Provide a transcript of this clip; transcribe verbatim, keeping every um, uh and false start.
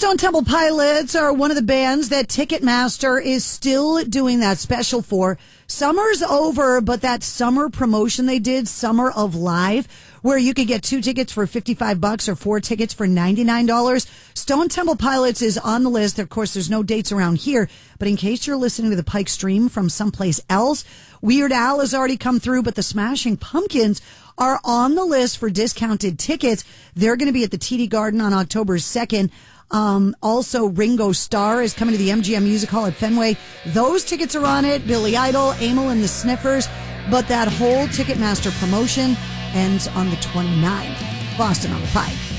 Stone Temple Pilots are one of the bands that Ticketmaster is still doing that special for. Summer's over, but that summer promotion they did, Summer of Live, where you could get two tickets for fifty-five bucks or four tickets for ninety-nine dollars. Stone Temple Pilots is on the list. Of course, there's no dates around here, but in case you're listening to the Pike Stream from someplace else, Weird Al has already come through, but the Smashing Pumpkins are on the list for discounted tickets. They're going to be at the T D Garden on October second. Um, also, Ringo Starr is coming to the M G M Music Hall at Fenway. Those tickets are on it. Billy Idol, Amyl and the Sniffers. But that whole Ticketmaster promotion ends on the twenty-ninth. Boston on the Pike.